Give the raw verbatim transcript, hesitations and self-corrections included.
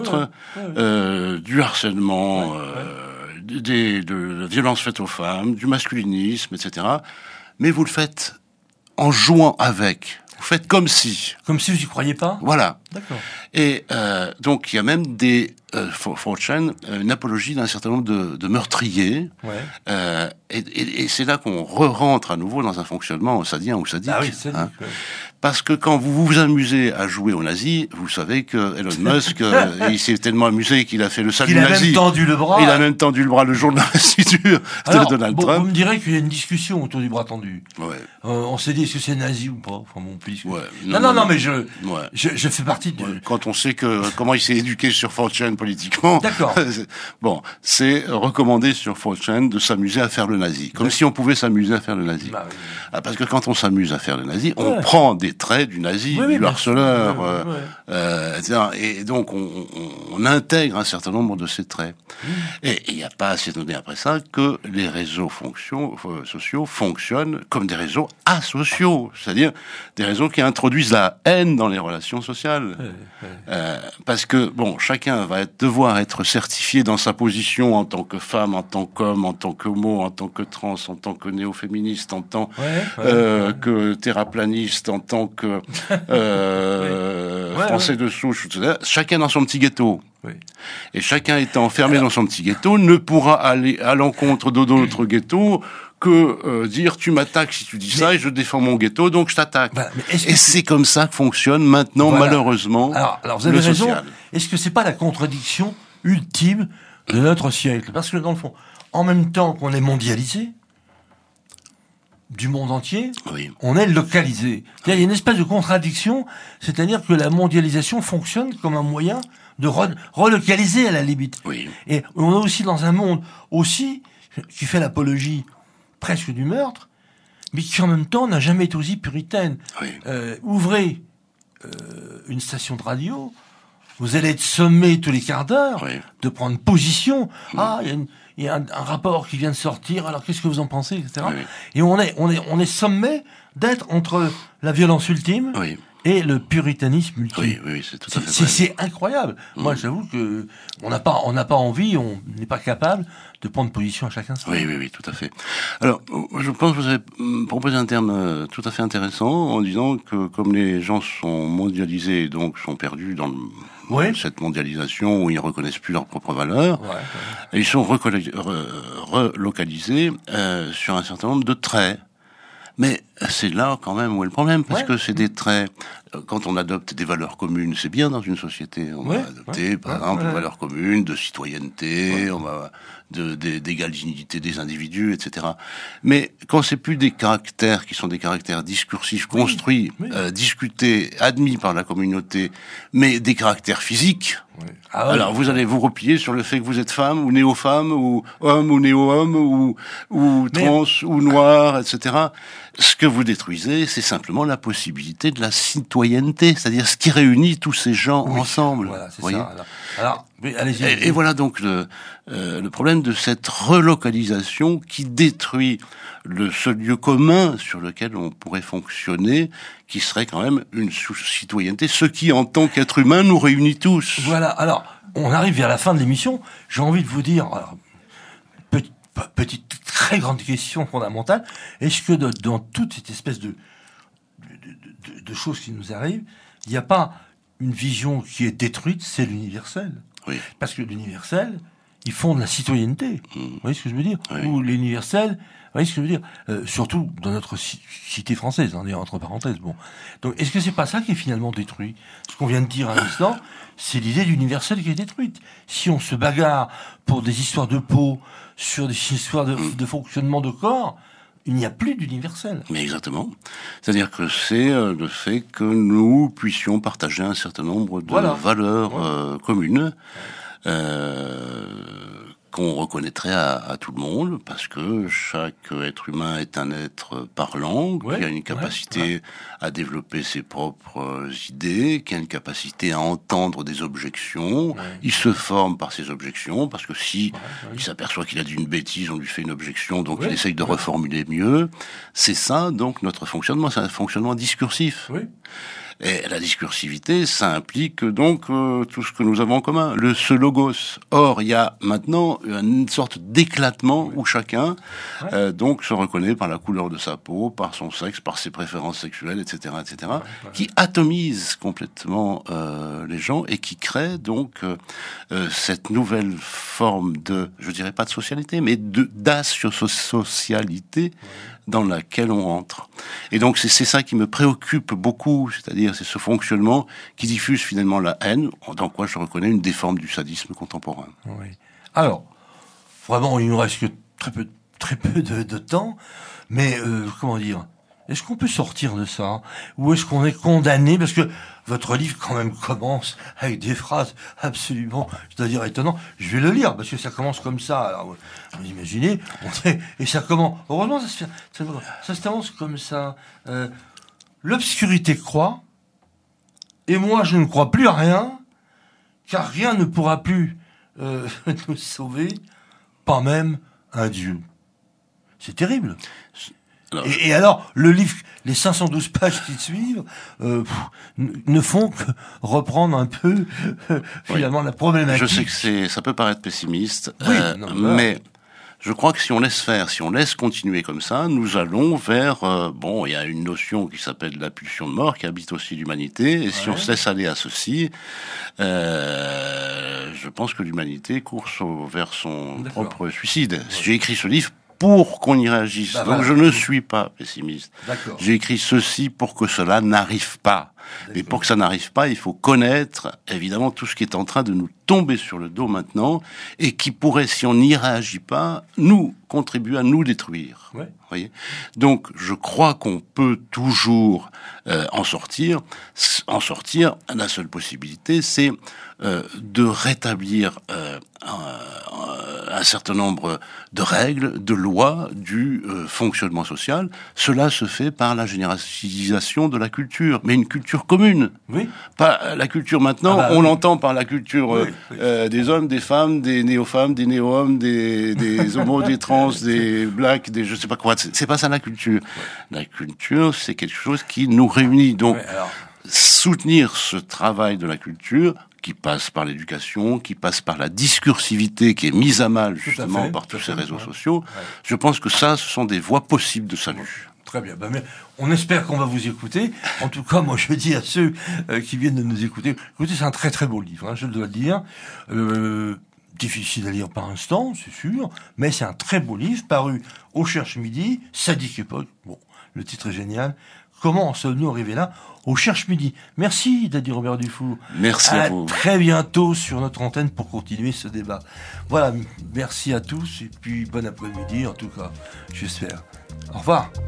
ouais, euh, du harcèlement, ouais, euh, ouais. Des, de la violence faite aux femmes, du masculinisme, et cetera. Mais vous le faites en jouant avec. Vous faites comme si. Comme si vous n'y croyez pas ? Voilà. D'accord. Et euh, donc, il y a même des... Euh, four chan, une apologie d'un certain nombre de, de meurtriers. Ouais. Euh, et, et, et c'est là qu'on re-rentre à nouveau dans un fonctionnement sadien ou sadique. Ah oui, sadique, hein. Ouais. Parce que quand vous vous amusez à jouer aux nazis, vous savez que Elon Musk, euh, il s'est tellement amusé qu'il a fait le salut nazi. Il a même tendu le bras. Il a même tendu le bras le jour de l'investiture de Donald bon, Trump. Vous me direz qu'il y a une discussion autour du bras tendu. Ouais. Euh, on s'est dit, est-ce que c'est nazi ou pas ? Enfin bon, plus. Ouais. Non, non, non, non, mais je, ouais. je, je fais partie de... Ouais. Quand on sait que comment il s'est éduqué sur four chan politiquement. D'accord. Bon, c'est recommandé sur four chan de s'amuser à faire le nazi. Comme ouais. si on pouvait s'amuser à faire le nazi. Bah, oui. ah, parce que quand on s'amuse à faire le nazi, on ouais. prend des traits du nazi. Oui, du harceleur, oui, euh, oui. Euh, et cetera. Et donc, on, on, on intègre un certain nombre de ces traits. Mmh. Et il n'y a pas à s'étonner après ça que les réseaux fonction, euh, sociaux fonctionnent comme des réseaux asociaux, c'est-à-dire des réseaux qui introduisent la haine dans les relations sociales. Oui, oui. Euh, parce que, bon, chacun va être, devoir être certifié dans sa position en tant que femme, en tant qu'homme, en tant qu'homo, en tant que trans, en tant que néo-féministe, en tant ouais, ouais, euh, ouais. que terraplaniste, en tant que... Euh, ouais, français ouais. de souche, et cetera. Chacun dans son petit ghetto. Oui. Et chacun étant enfermé Alors... dans son petit ghetto ne pourra aller à l'encontre d'autres ghettos que euh, dire tu m'attaques si tu dis mais... ça et je défends mon ghetto donc je t'attaque. Bah, et c'est c'est comme ça que fonctionne maintenant voilà. malheureusement alors, alors vous avez le raison. social. Est-ce que c'est pas la contradiction ultime de notre siècle ? Parce que dans le fond, en même temps qu'on est mondialisé, du monde entier, oui. on est localisé. Il y a une espèce de contradiction, c'est-à-dire que la mondialisation fonctionne comme un moyen de re- relocaliser à la limite. Oui. Et on est aussi dans un monde aussi qui fait l'apologie presque du meurtre, mais qui en même temps n'a jamais été aussi puritaine. Oui. Euh, ouvrez euh, une station de radio, vous allez être sommé tous les quarts d'heure oui. de prendre position. Mmh. Ah, il y a une Il y a un, un rapport qui vient de sortir. Alors qu'est-ce que vous en pensez, et cetera. Oui. Et on est, on est, on est sommé d'être entre la violence ultime oui. et le puritanisme ultime. Oui, oui, c'est tout à fait. C'est, c'est incroyable. Mmh. Moi, j'avoue que on n'a pas, on n'a pas envie, on n'est pas capable de prendre position à chacun. Oui, oui, oui, tout à fait. Alors, je pense que vous avez proposé un terme tout à fait intéressant en disant que comme les gens sont mondialisés, donc sont perdus dans le Oui. cette mondialisation où ils ne reconnaissent plus leurs propres valeurs. Ouais, ouais. Et ils sont recol- re- relocalisés euh, sur un certain nombre de traits. Mais c'est là quand même où est le problème, parce ouais. que c'est des traits... Quand on adopte des valeurs communes, c'est bien dans une société. On ouais. va adopter, ouais. par ouais. exemple, ouais. des valeurs communes de citoyenneté, ouais. on va de, de, d'égale dignité des individus, et cetera. Mais quand c'est plus des caractères qui sont des caractères discursifs, oui. construits, oui. Euh, discutés, admis par la communauté, mais des caractères physiques... Oui. Ah ouais, alors, vous allez vous replier sur le fait que vous êtes femme, ou néo-femme, ou homme, ou néo-homme, ou, ou trans, mais... ou noir, et cetera. Ce que vous détruisez, c'est simplement la possibilité de la citoyenneté, c'est-à-dire ce qui réunit tous ces gens oui. ensemble. Voilà, c'est voyez ça. Alors, alors mais allez-y. Et, et voilà donc le, euh, le problème de cette relocalisation qui détruit le, ce lieu commun sur lequel on pourrait fonctionner, qui serait quand même une citoyenneté, ce qui, en tant qu'être humain, nous réunit tous. Voilà, alors, on arrive vers la fin de l'émission, j'ai envie de vous dire, alors, petite, petite très grande question fondamentale, est-ce que de, dans toute cette espèce de, de, de, de choses qui nous arrivent, il n'y a pas une vision qui est détruite, c'est l'universel. Oui. Parce que l'universel, ils font de la citoyenneté. Mmh. Vous voyez ce que je veux dire ? Oui. Ou l'universel... Vous voyez ce que je veux dire ? euh, Surtout dans notre cité française, hein, entre parenthèses. Bon, donc est-ce que c'est pas ça qui est finalement détruit ? Ce qu'on vient de dire à l'instant, c'est l'idée d'universel qui est détruite. Si on se bagarre pour des histoires de peau, sur des histoires de, de fonctionnement de corps, il n'y a plus d'universel. Mais exactement. C'est-à-dire que c'est euh, le fait que nous puissions partager un certain nombre de voilà. valeurs voilà. Euh, communes. Euh, qu'on reconnaîtrait à, à tout le monde, parce que chaque être humain est un être parlant, ouais, qui a une capacité ouais, ouais. à développer ses propres idées, qui a une capacité à entendre des objections. Ouais. Il se forme par ces objections, parce que si ouais, ouais. il s'aperçoit qu'il a dit une bêtise, on lui fait une objection, donc ouais, il essaye de ouais. reformuler mieux. C'est ça, donc, notre fonctionnement, c'est un fonctionnement discursif. Oui. Et la discursivité, ça implique donc euh, tout ce que nous avons en commun, le ce logos. Or, il y a maintenant une sorte d'éclatement oui. où chacun ouais. euh, donc se reconnaît par la couleur de sa peau, par son sexe, par ses préférences sexuelles, et cetera, et cetera, ouais, ouais. qui atomise complètement euh, les gens et qui crée donc euh, euh, cette nouvelle forme de, je dirais pas de socialité, mais de d'asocialité ouais. dans laquelle on rentre. Et donc c'est, c'est ça qui me préoccupe beaucoup, c'est-à-dire c'est ce fonctionnement qui diffuse finalement la haine, dans quoi je reconnais une des formes du sadisme contemporain. Oui. Alors, vraiment, il nous reste que très peu, très peu de, de temps, mais euh, comment dire, est-ce qu'on peut sortir de ça? Ou est-ce qu'on est condamné? Parce que votre livre, quand même, commence avec des phrases absolument, je dois dire, étonnantes. Je vais le lire, parce que ça commence comme ça. Alors, vous imaginez, on sait, et ça commence... Heureusement, ça se, fait, ça, ça se commence comme ça. Euh, L'obscurité croît, et moi, je ne crois plus à rien, car rien ne pourra plus euh, nous sauver, pas même un Dieu. C'est terrible. Alors, et, et alors, le livre, les cinq cent douze pages qui suivent, euh, pff, ne font que reprendre un peu, euh, finalement, oui. la problématique. Je sais que c'est, ça peut paraître pessimiste, oui, euh, non, mais je crois que si on laisse faire, si on laisse continuer comme ça, nous allons vers, euh, bon, il y a une notion qui s'appelle la pulsion de mort, qui habite aussi l'humanité, et ouais. si on se laisse aller à ceci, euh, je pense que l'humanité court vers son D'accord. propre suicide. Ouais. J'ai écrit ce livre pour qu'on y réagisse. Bah, Donc voilà. je ne suis pas pessimiste. D'accord. J'ai écrit ceci pour que cela n'arrive pas. D'accord. Mais pour que ça n'arrive pas, il faut connaître évidemment tout ce qui est en train de nous tomber sur le dos maintenant et qui pourrait, si on n'y réagit pas, nous contribuer à nous détruire. Ouais. Voyez. Donc je crois qu'on peut toujours euh, en sortir. En sortir, la seule possibilité, c'est euh, de rétablir euh, un, un certain nombre de règles, de lois du euh, fonctionnement social. Cela se fait par la généralisation de la culture, mais une culture commune. Oui. Pas la culture maintenant, ah bah, on oui. l'entend par la culture oui, oui. Euh, des hommes, des femmes, des néo-femmes, des néo-hommes, des, des homos, des trans, des blacks, des je sais pas quoi. C'est, c'est pas ça la culture. Ouais. La culture, c'est quelque chose qui nous réunit. Donc, ouais, alors... soutenir ce travail de la culture, qui passe par l'éducation, qui passe par la discursivité qui est mise à mal justement à fait, par tous ces réseaux ouais. sociaux, ouais. je pense que ça, ce sont des voies possibles de salut. Très bien. Ben, mais on espère qu'on va vous écouter. En tout cas, moi, je dis à ceux euh, qui viennent de nous écouter, écoutez, c'est un très très beau livre, hein, je dois le dire. Euh, difficile à lire par instant, c'est sûr, mais c'est un très beau livre paru au Cherche Midi, Sadique Époque. Bon, le titre est génial. Comment en sommes-nous arrivés là au Cherche Midi? Merci, Daddy Robert Dufour. Merci à, à vous. Très bientôt sur notre antenne pour continuer ce débat. Voilà, merci à tous et puis bon après-midi, en tout cas, j'espère. Au revoir.